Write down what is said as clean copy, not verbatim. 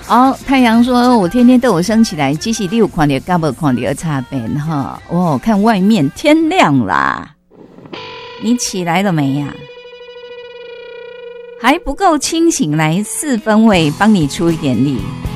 哦，太阳说我天天都有升起来，即使你有看到跟没看到的差别哈。哦，看外面天亮啦，你起来了没呀？还不够清醒，来4分位帮你出一点力。